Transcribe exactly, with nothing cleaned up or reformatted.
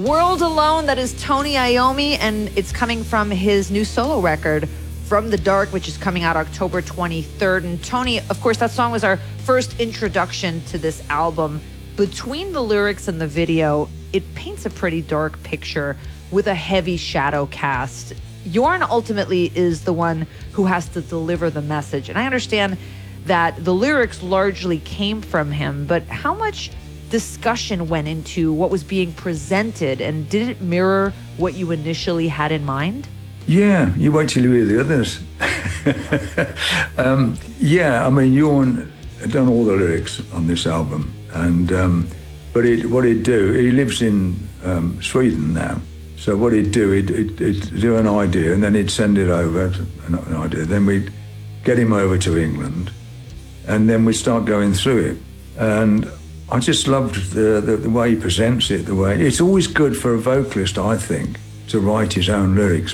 World Alone, that is Tony Iommi, and it's coming from his new solo record, From the Dark, which is coming out October twenty-third. And Tony, of course, that song was our first introduction to this album. Between the lyrics and the video, it paints a pretty dark picture with a heavy shadow cast. Jorn ultimately is the one who has to deliver the message. And I understand that the lyrics largely came from him, but how much discussion went into what was being presented, and did it mirror what you initially had in mind? Yeah, you wait till you hear the others. um, yeah, I mean, Jorn had done all the lyrics on this album, and um, but it, what he'd do, he lives in um, Sweden now, so what he'd do, he'd, he'd, he'd do an idea, and then he'd send it over, an, an idea, then we'd get him over to England, and then we'd start going through it, and I just loved the, the, the way he presents it, the way, it's always good for a vocalist, I think, to write his own lyrics,